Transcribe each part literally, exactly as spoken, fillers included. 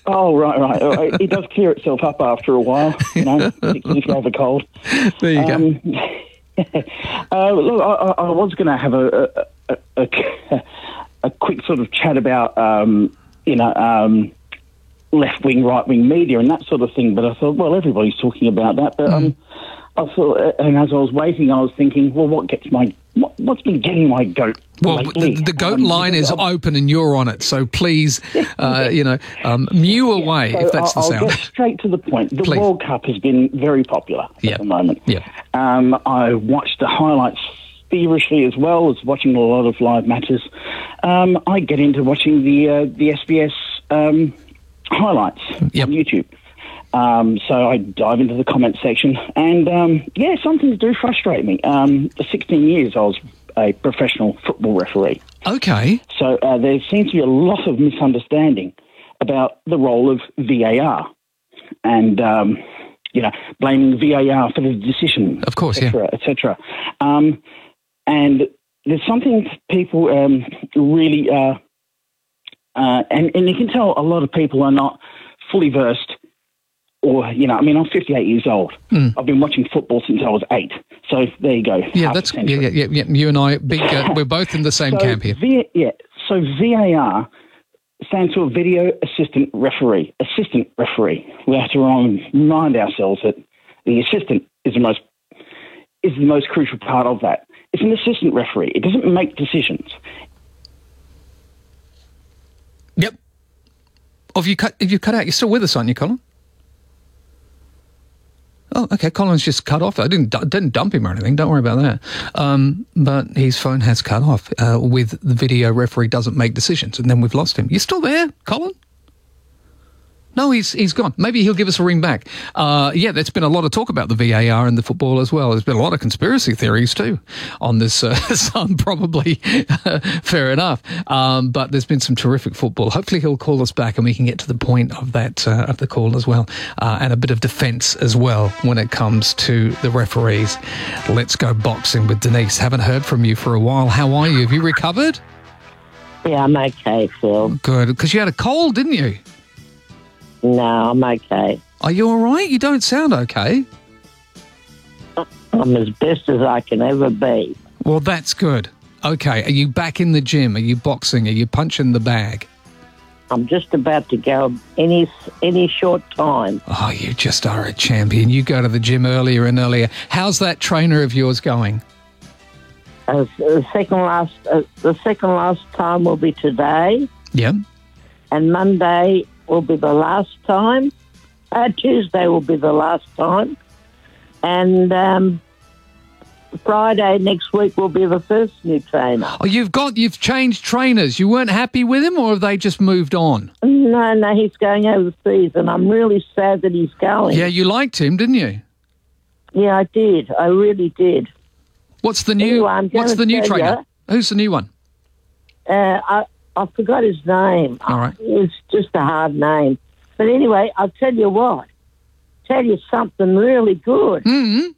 Oh, right, right. Oh, it does clear itself up after a while, you know, if you have a cold. There you um, go. uh, look, I, I was going to have a a, a a a quick sort of chat about, um, you know, um, left-wing, right-wing media and that sort of thing, but I thought, well, everybody's talking about that. But um, I thought, and as I was waiting, I was thinking, well, what gets my what, what's been getting my goat? Well, lately? the, the goat um, line is I'm, open and you're on it, so please, uh, you know, um, mew away so if that's I'll, the I'll sound. get straight to the point. The Please. World Cup has been very popular Yeah. at the moment. Yeah. Um, I watched the highlights feverishly as well as watching a lot of live matches. Um, I get into watching the uh, the S B S um, highlights Yep. on YouTube. Um, so I dive into the comment section, and um, yeah, some things do frustrate me. Um, for sixteen years, I was a professional football referee. Okay. So uh, there seems to be a lot of misunderstanding about the role of V A R, and um, you know, blaming V A R for the decision, Of course, et cetera, yeah. et cetera. Um, and there's something people um, really, uh, uh, and, and you can tell a lot of people are not fully versed. Or, you know, I mean, I'm fifty-eight years old. Mm. I've been watching football since I was eight. So there you go. Yeah, half that's a yeah, century. yeah, yeah, yeah. You and I, big. Uh, we're both in the same So camp here. V- yeah. So V A R stands for Video Assistant Referee. Assistant referee. We have to remind ourselves that the assistant is the most is the most crucial part of that. It's an assistant referee. It doesn't make decisions. Yep. Have you cut? Have you cut out? You're still with us, aren't you, Colin? Oh, okay. Colin's just cut off. I didn't didn't dump him or anything. Don't worry about that. Um, but his phone has cut off uh, with the video referee doesn't make decisions, and then we've lost him. You still there, Colin? No, he's he's gone. Maybe he'll give us a ring back. Uh, yeah, there's been a lot of talk about the V A R in the football as well. There's been a lot of conspiracy theories too on this. Uh, some probably fair enough, um, but there's been some terrific football. Hopefully, he'll call us back and we can get to the point of that uh, of the call as well, uh, and a bit of defence as well when it comes to the referees. Let's go boxing with Denise. Haven't heard from you for a while. How are you? Have you recovered? Yeah, I'm okay, Phil. Good, because you had a cold, didn't you? No, I'm okay. Are you all right? You don't sound okay. I'm as best as I can ever be. Well, that's good. Okay, are you back in the gym? Are you boxing? Are you punching the bag? I'm just about to go any any short time. Oh, you just are a champion. You go to the gym earlier and earlier. How's that trainer of yours going? Uh, the second last uh, the second last time will be today, Yeah. and Monday will be the last time. Uh, Tuesday will be the last time, and um, Friday next week will be the first new trainer. Oh, you've got you've changed trainers. You weren't happy with him, or have they just moved on? No, no, he's going overseas, and I'm really sad that he's going. Yeah, you liked him, didn't you? Yeah, I did. I really did. What's the new? Anyway, I'm what's gonna the new tell trainer? Who's the new one? Uh, I I forgot his name. All right. It's just a hard name. But anyway, I'll tell you what. Tell you something really good. Mm-hmm.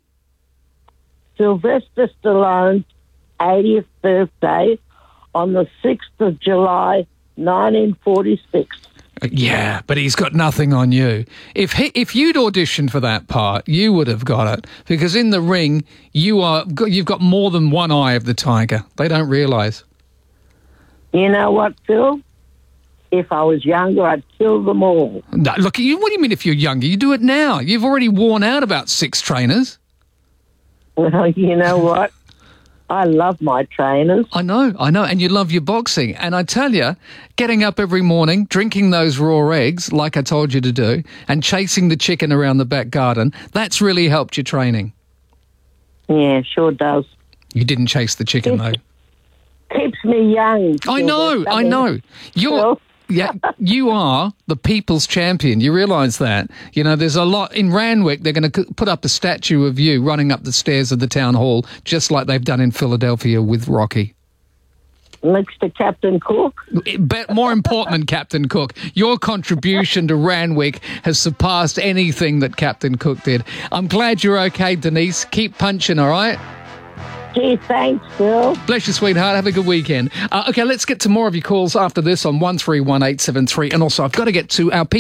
Sylvester Stallone's eightieth birthday on the sixth of July, nineteen forty-six. Yeah, but he's got nothing on you. If he, if you'd auditioned for that part, you would have got it because in the ring you are you've got more than one eye of the tiger. They don't realise. You know what, Phil? If I was younger, I'd kill them all. No, look, you, what do you mean if you're younger? You do it now. You've already worn out about six trainers. Well, you know what? I love my trainers. I know, I know, and you love your boxing. And I tell you, getting up every morning, drinking those raw eggs, like I told you to do, and chasing the chicken around the back garden, that's really helped your training. Yeah, sure does. You didn't chase the chicken, though. Keeps me young. I know, I know. You're... Yeah, you are the people's champion. You realise that? You know, there's a lot... In Randwick, they're going to put up a statue of you running up the stairs of the town hall, just like they've done in Philadelphia with Rocky. Next to Captain Cook? But more important than Captain Cook, your contribution to Randwick has surpassed anything that Captain Cook did. I'm glad you're okay, Denise. Keep punching, all right? Gee, thanks, Phil. Bless you, sweetheart. Have a good weekend. Uh, okay, let's get to more of your calls after this on one three one eight seven three. And also, I've got to get to our